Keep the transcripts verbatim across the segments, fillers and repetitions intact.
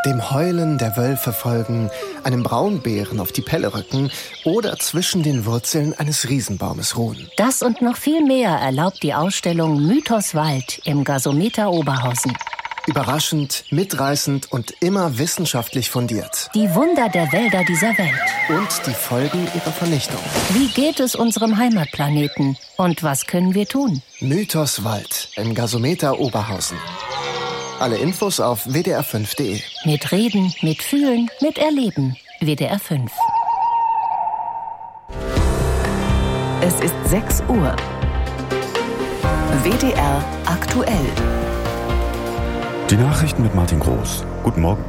dem Heulen der Wölfe folgen, einem Braunbären auf die Pelle rücken oder zwischen den Wurzeln eines Riesenbaumes ruhen. Das und noch viel mehr erlaubt die Ausstellung Mythos Wald im Gasometer Oberhausen. Überraschend, mitreißend und immer wissenschaftlich fundiert. Die Wunder der Wälder dieser Welt. Und die Folgen ihrer Vernichtung. Wie geht es unserem Heimatplaneten? Und was können wir tun? Mythos Wald im Gasometer Oberhausen. Alle Infos auf w d r fünf punkt d e. Mit Reden, mit Fühlen, mit Erleben. W D R fünf. Es ist sechs Uhr. W D R aktuell. Die Nachrichten mit Martin Groß. Guten Morgen.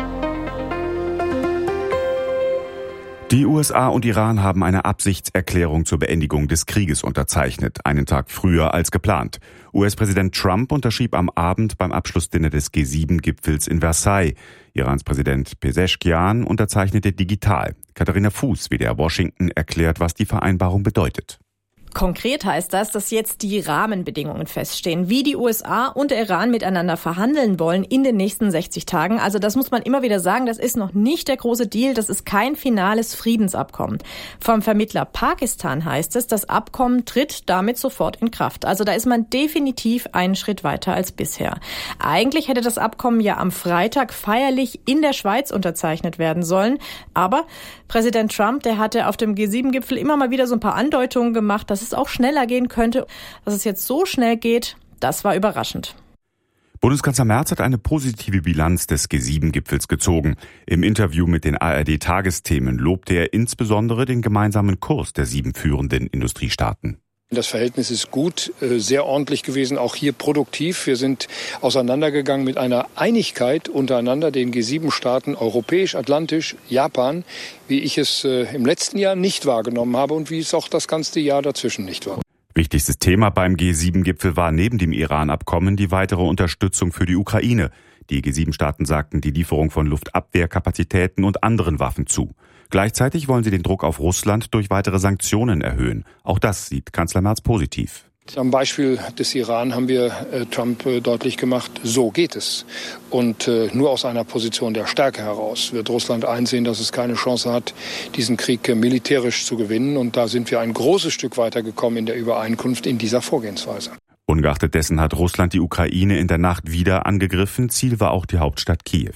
Die U S A und Iran haben eine Absichtserklärung zur Beendigung des Krieges unterzeichnet, einen Tag früher als geplant. U S-Präsident Trump unterschrieb am Abend beim Abschlussdinner des G sieben Gipfels in Versailles. Irans Präsident Pezeshkian unterzeichnete digital. Katharina Fuß, W D R Washington, erklärt, was die Vereinbarung bedeutet. Konkret heißt das, dass jetzt die Rahmenbedingungen feststehen, wie die U S A und der Iran miteinander verhandeln wollen in den nächsten sechzig Tagen. Also das muss man immer wieder sagen, das ist noch nicht der große Deal, das ist kein finales Friedensabkommen. Vom Vermittler Pakistan heißt es, das Abkommen tritt damit sofort in Kraft. Also da ist man definitiv einen Schritt weiter als bisher. Eigentlich hätte das Abkommen ja am Freitag feierlich in der Schweiz unterzeichnet werden sollen. Aber Präsident Trump, der hatte auf dem G sieben Gipfel immer mal wieder so ein paar Andeutungen gemacht, dass es auch schneller gehen könnte. Dass es jetzt so schnell geht, das war überraschend. Bundeskanzler Merz hat eine positive Bilanz des G sieben Gipfels gezogen. Im Interview mit den A R D-Tagesthemen lobte er insbesondere den gemeinsamen Kurs der sieben führenden Industriestaaten. Das Verhältnis ist gut, sehr ordentlich gewesen, auch hier produktiv. Wir sind auseinandergegangen mit einer Einigkeit untereinander, den G sieben Staaten, europäisch, atlantisch, Japan, wie ich es im letzten Jahr nicht wahrgenommen habe und wie es auch das ganze Jahr dazwischen nicht war. Wichtigstes Thema beim G sieben Gipfel war neben dem Iran-Abkommen die weitere Unterstützung für die Ukraine. Die G sieben Staaten sagten die Lieferung von Luftabwehrkapazitäten und anderen Waffen zu. Gleichzeitig wollen sie den Druck auf Russland durch weitere Sanktionen erhöhen. Auch das sieht Kanzler Merz positiv. Am Beispiel des Iran haben wir äh, Trump äh, deutlich gemacht, so geht es. Und äh, nur aus einer Position der Stärke heraus wird Russland einsehen, dass es keine Chance hat, diesen Krieg äh, militärisch zu gewinnen. Und da sind wir ein großes Stück weitergekommen in der Übereinkunft in dieser Vorgehensweise. Ungeachtet dessen hat Russland die Ukraine in der Nacht wieder angegriffen. Ziel war auch die Hauptstadt Kiew.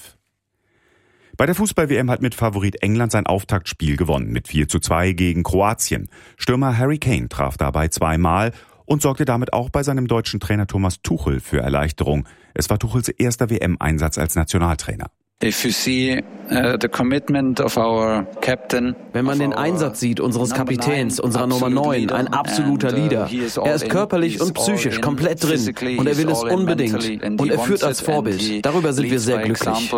Bei der Fußball-W M hat mit Favorit England sein Auftaktspiel gewonnen mit vier zu zwei gegen Kroatien. Stürmer Harry Kane traf dabei zweimal und sorgte damit auch bei seinem deutschen Trainer Thomas Tuchel für Erleichterung. Es war Tuchels erster W M-Einsatz als Nationaltrainer. If you see, uh, the commitment of our captain, Wenn man den Einsatz sieht unseres Kapitäns, unserer Nummer neun, ein absoluter Leader. Er ist körperlich und psychisch komplett drin und er will es unbedingt. Und er führt als Vorbild. Darüber sind wir sehr glücklich.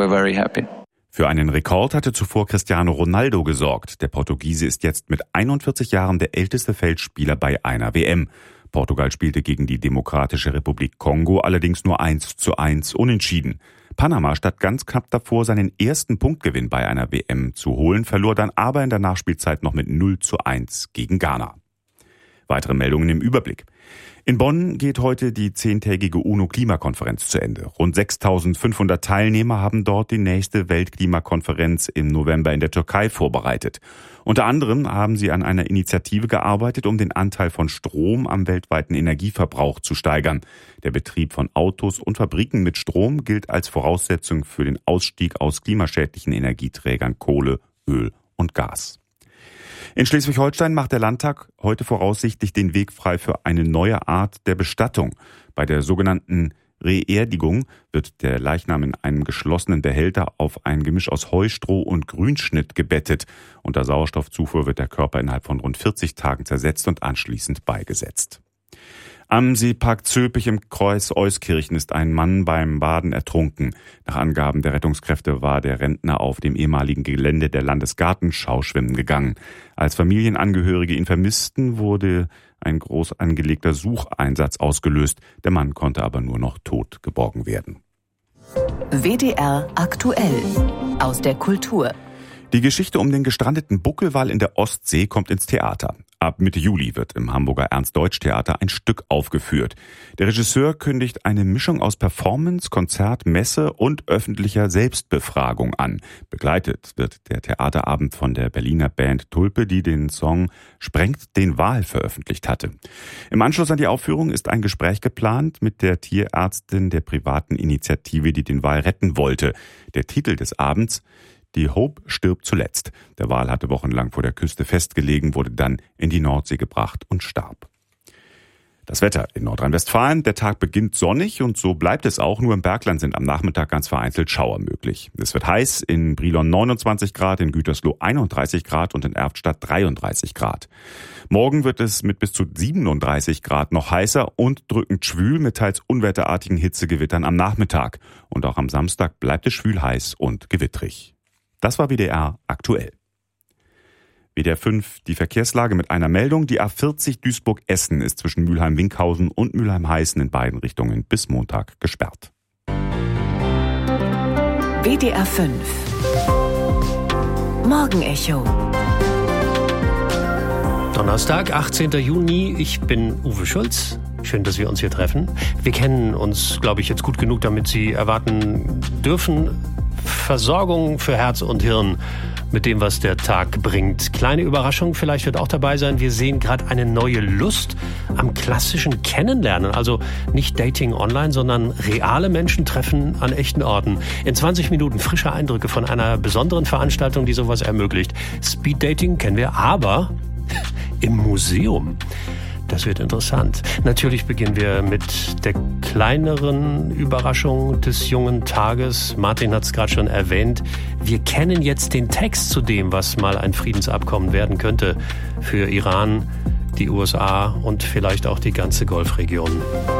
Für einen Rekord hatte zuvor Cristiano Ronaldo gesorgt. Der Portugiese ist jetzt mit einundvierzig Jahren der älteste Feldspieler bei einer W M. Portugal spielte gegen die Demokratische Republik Kongo allerdings nur eins zu eins unentschieden. Panama stand ganz knapp davor, seinen ersten Punktgewinn bei einer W M zu holen, verlor dann aber in der Nachspielzeit noch mit null zu eins gegen Ghana. Weitere Meldungen im Überblick. In Bonn geht heute die zehntägige UNO-Klimakonferenz zu Ende. Rund sechstausendfünfhundert Teilnehmer haben dort die nächste Weltklimakonferenz im November in der Türkei vorbereitet. Unter anderem haben sie an einer Initiative gearbeitet, um den Anteil von Strom am weltweiten Energieverbrauch zu steigern. Der Betrieb von Autos und Fabriken mit Strom gilt als Voraussetzung für den Ausstieg aus klimaschädlichen Energieträgern Kohle, Öl und Gas. In Schleswig-Holstein macht der Landtag heute voraussichtlich den Weg frei für eine neue Art der Bestattung. Bei der sogenannten Reerdigung wird der Leichnam in einem geschlossenen Behälter auf ein Gemisch aus Heu, Stroh und Grünschnitt gebettet. Unter Sauerstoffzufuhr wird der Körper innerhalb von rund vierzig Tagen zersetzt und anschließend beigesetzt. Am Seepark Zülpich im Kreis Euskirchen ist ein Mann beim Baden ertrunken. Nach Angaben der Rettungskräfte war der Rentner auf dem ehemaligen Gelände der Landesgartenschau schwimmen gegangen. Als Familienangehörige ihn vermissten, wurde ein groß angelegter Sucheinsatz ausgelöst. Der Mann konnte aber nur noch tot geborgen werden. W D R aktuell aus der Kultur. Die Geschichte um den gestrandeten Buckelwal in der Ostsee kommt ins Theater. Ab Mitte Juli wird im Hamburger Ernst-Deutsch-Theater ein Stück aufgeführt. Der Regisseur kündigt eine Mischung aus Performance, Konzert, Messe und öffentlicher Selbstbefragung an. Begleitet wird der Theaterabend von der Berliner Band Tulpe, die den Song "Sprengt den Wal" veröffentlicht hatte. Im Anschluss an die Aufführung ist ein Gespräch geplant mit der Tierärztin der privaten Initiative, die den Wal retten wollte. Der Titel des Abends: Die Hope stirbt zuletzt. Der Wal hatte wochenlang vor der Küste festgelegen, wurde dann in die Nordsee gebracht und starb. Das Wetter in Nordrhein-Westfalen: Der Tag beginnt sonnig und so bleibt es auch. Nur im Bergland sind am Nachmittag ganz vereinzelt Schauer möglich. Es wird heiß, in Brilon neunundzwanzig Grad, in Gütersloh einunddreißig Grad und in Erftstadt dreiunddreißig Grad. Morgen wird es mit bis zu siebenunddreißig Grad noch heißer und drückend schwül mit teils unwetterartigen Hitzegewittern am Nachmittag. Und auch am Samstag bleibt es schwül heiß und gewittrig. Das war W D R aktuell. W D R fünf, die Verkehrslage mit einer Meldung. Die A vierzig Duisburg-Essen ist zwischen Mülheim-Winkhausen und Mülheim-Heißen in beiden Richtungen bis Montag gesperrt. W D R fünf Morgenecho. Donnerstag, achtzehnten Juni. Ich bin Uwe Schulz. Schön, dass wir uns hier treffen. Wir kennen uns, glaube ich, jetzt gut genug, damit Sie erwarten dürfen: Versorgung für Herz und Hirn mit dem, was der Tag bringt. Kleine Überraschung vielleicht wird auch dabei sein. Wir sehen gerade eine neue Lust am klassischen Kennenlernen. Also nicht Dating online, sondern reale Menschen treffen an echten Orten. In zwanzig Minuten frische Eindrücke von einer besonderen Veranstaltung, die sowas ermöglicht. Speeddating kennen wir, aber im Museum. Das wird interessant. Natürlich beginnen wir mit der kleineren Überraschung des jungen Tages. Martin hat es gerade schon erwähnt. Wir kennen jetzt den Text zu dem, was mal ein Friedensabkommen werden könnte für Iran, die U S A und vielleicht auch die ganze Golfregion.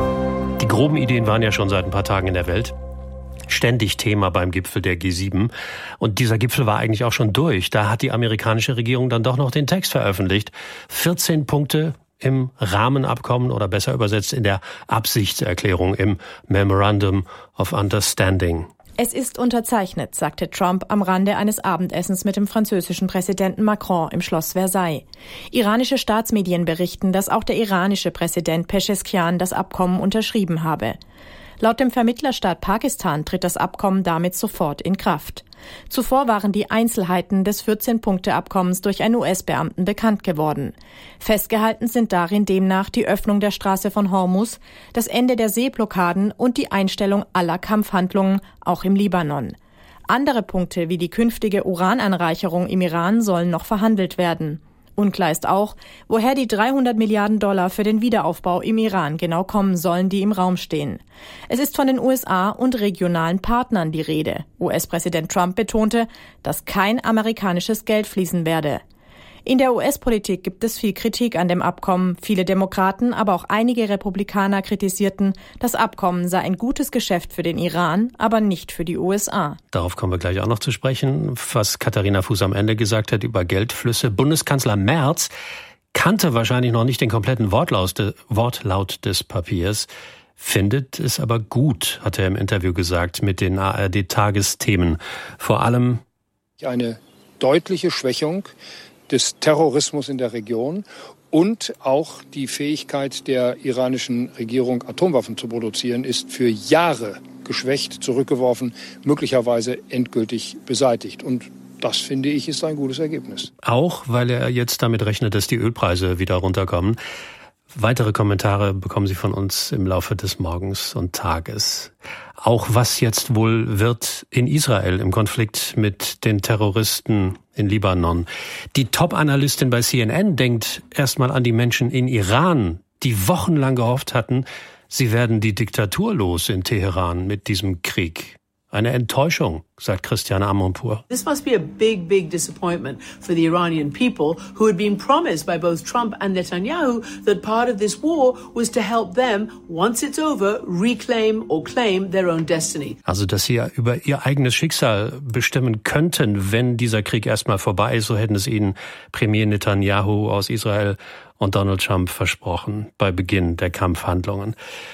Die groben Ideen waren ja schon seit ein paar Tagen in der Welt. Ständig Thema beim Gipfel der G sieben. Und dieser Gipfel war eigentlich auch schon durch. Da hat die amerikanische Regierung dann doch noch den Text veröffentlicht. vierzehn Punkte im Rahmenabkommen oder besser übersetzt in der Absichtserklärung, im Memorandum of Understanding. Es ist unterzeichnet, sagte Trump am Rande eines Abendessens mit dem französischen Präsidenten Macron im Schloss Versailles. Iranische Staatsmedien berichten, dass auch der iranische Präsident Pescheskian das Abkommen unterschrieben habe. Laut dem Vermittlerstaat Pakistan tritt das Abkommen damit sofort in Kraft. Zuvor waren die Einzelheiten des vierzehn-Punkte-Abkommens durch einen U S-Beamten bekannt geworden. Festgehalten sind darin demnach die Öffnung der Straße von Hormuz, das Ende der Seeblockaden und die Einstellung aller Kampfhandlungen, auch im Libanon. Andere Punkte wie die künftige Urananreicherung im Iran sollen noch verhandelt werden. Unklar ist auch, woher die dreihundert Milliarden Dollar für den Wiederaufbau im Iran genau kommen sollen, die im Raum stehen. Es ist von den U S A und regionalen Partnern die Rede. U S-Präsident Trump betonte, dass kein amerikanisches Geld fließen werde. In der U S-Politik gibt es viel Kritik an dem Abkommen. Viele Demokraten, aber auch einige Republikaner kritisierten, das Abkommen sei ein gutes Geschäft für den Iran, aber nicht für die U S A. Darauf kommen wir gleich auch noch zu sprechen, was Katharina Fuß am Ende gesagt hat über Geldflüsse. Bundeskanzler Merz kannte wahrscheinlich noch nicht den kompletten Wortlaut, Wortlaut des Papiers, findet es aber gut, hat er im Interview gesagt, mit den A R D-Tagesthemen. Vor allem eine deutliche Schwächung des Terrorismus in der Region und auch die Fähigkeit der iranischen Regierung, Atomwaffen zu produzieren, ist für Jahre geschwächt, zurückgeworfen, möglicherweise endgültig beseitigt. Und das, finde ich, ist ein gutes Ergebnis. Auch, weil er jetzt damit rechnet, dass die Ölpreise wieder runterkommen. Weitere Kommentare bekommen Sie von uns im Laufe des Morgens und Tages. Auch was jetzt wohl wird in Israel im Konflikt mit den Terroristen in Libanon. Die Top-Analystin bei C N N denkt erstmal an die Menschen in Iran, die wochenlang gehofft hatten, sie werden die Diktatur los in Teheran mit diesem Krieg. Eine Enttäuschung, sagt Christiane Amonpour. This must be a big, big disappointment for the Iranian people who had been promised by both Trump and Netanyahu that part of this war was to help them, once it's over, reclaim or claim their own destiny. Also, dass sie ja über ihr eigenes Schicksal bestimmen könnten, wenn dieser Krieg erstmal vorbei ist, so hätten es ihnen Premier Netanyahu aus Israel und Donald Trump versprochen bei Beginn der Kampfhandlungen.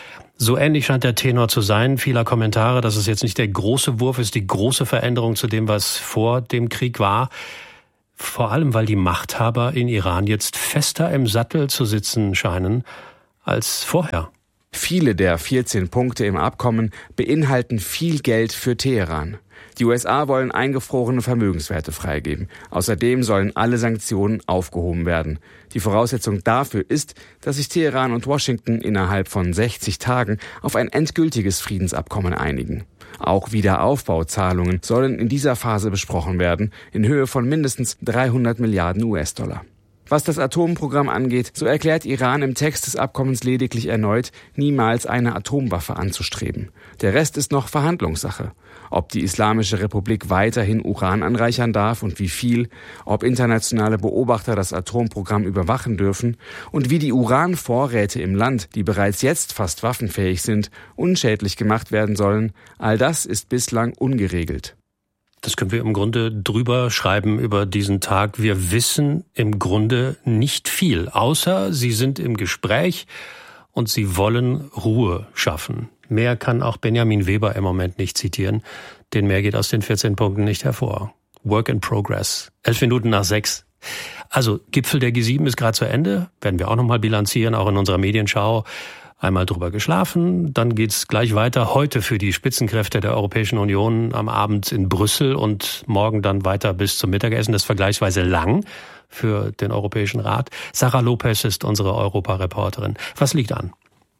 So ähnlich scheint der Tenor zu sein, vieler Kommentare, dass es jetzt nicht der große Wurf ist, die große Veränderung zu dem, was vor dem Krieg war. vor allem weil die Machthaber in Iran jetzt fester im Sattel zu sitzen scheinen als vorher. Viele der vierzehn Punkte im Abkommen beinhalten viel Geld für Teheran. Die U S A wollen eingefrorene Vermögenswerte freigeben. Außerdem sollen alle Sanktionen aufgehoben werden. Die Voraussetzung dafür ist, dass sich Teheran und Washington innerhalb von sechzig Tagen auf ein endgültiges Friedensabkommen einigen. Auch Wiederaufbauzahlungen sollen in dieser Phase besprochen werden, in Höhe von mindestens dreihundert Milliarden U S-Dollar. Was das Atomprogramm angeht, so erklärt Iran im Text des Abkommens lediglich erneut, niemals eine Atomwaffe anzustreben. Der Rest ist noch Verhandlungssache. Ob die Islamische Republik weiterhin Uran anreichern darf und wie viel, ob internationale Beobachter das Atomprogramm überwachen dürfen und wie die Uranvorräte im Land, die bereits jetzt fast waffenfähig sind, unschädlich gemacht werden sollen, all das ist bislang ungeregelt. Das können wir im Grunde drüber schreiben über diesen Tag. Wir wissen im Grunde nicht viel, außer sie sind im Gespräch und sie wollen Ruhe schaffen. Mehr kann auch Benjamin Weber im Moment nicht zitieren, denn mehr geht aus den vierzehn Punkten nicht hervor. Work in progress. Elf Minuten nach sechs. Also Gipfel der G sieben ist gerade zu Ende, werden wir auch nochmal bilanzieren, auch in unserer Medienschau. Einmal drüber geschlafen, dann geht's gleich weiter. Heute für die Spitzenkräfte der Europäischen Union am Abend in Brüssel und morgen dann weiter bis zum Mittagessen. Das ist vergleichsweise lang für den Europäischen Rat. Sarah Lopez ist unsere Europareporterin. Was liegt an?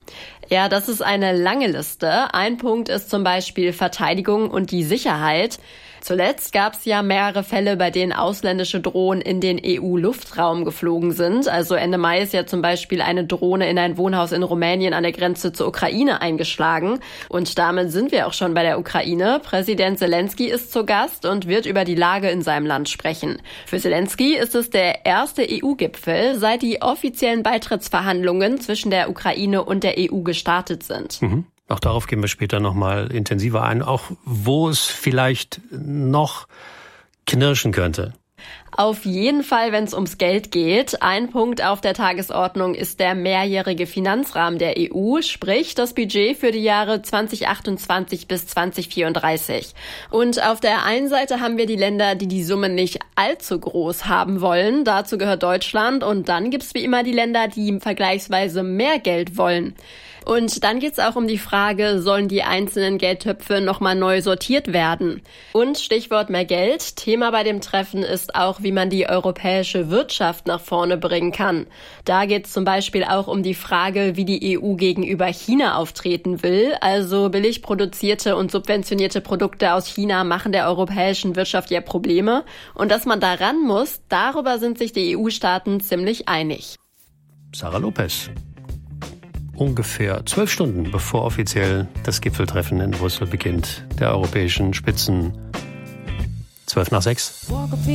Ja, das ist eine lange Liste. Ein Punkt ist zum Beispiel Verteidigung und die Sicherheit. Zuletzt gab es ja mehrere Fälle, bei denen ausländische Drohnen in den E U-Luftraum geflogen sind. Also Ende Mai ist ja zum Beispiel eine Drohne in ein Wohnhaus in Rumänien an der Grenze zur Ukraine eingeschlagen. Und damit sind wir auch schon bei der Ukraine. Präsident Zelensky ist zu Gast und wird über die Lage in seinem Land sprechen. Für Zelensky ist es der erste E U-Gipfel, seit die offiziellen Beitrittsverhandlungen zwischen der Ukraine und der E U gestartet sind. Mhm. Auch darauf gehen wir später nochmal intensiver ein, auch wo es vielleicht noch knirschen könnte. Auf jeden Fall, wenn es ums Geld geht. Ein Punkt auf der Tagesordnung ist der mehrjährige Finanzrahmen der E U, sprich das Budget für die Jahre zwanzig achtundzwanzig bis zwanzig vierunddreißig. Und auf der einen Seite haben wir die Länder, die die Summe nicht allzu groß haben wollen. Dazu gehört Deutschland. Und dann gibt's wie immer die Länder, die vergleichsweise mehr Geld wollen. Und dann geht's auch um die Frage, sollen die einzelnen Geldtöpfe nochmal neu sortiert werden? Und Stichwort mehr Geld. Thema bei dem Treffen ist auch, wie man die europäische Wirtschaft nach vorne bringen kann. Da geht's zum Beispiel auch um die Frage, wie die E U gegenüber China auftreten will. Also billig produzierte und subventionierte Produkte aus China machen der europäischen Wirtschaft ja Probleme. Und dass man daran muss, darüber sind sich die E U-Staaten ziemlich einig. Sarah Lopez. Ungefähr zwölf Stunden bevor offiziell das Gipfeltreffen in Brüssel beginnt, der europäischen Spitzen. Zwölf nach sechs.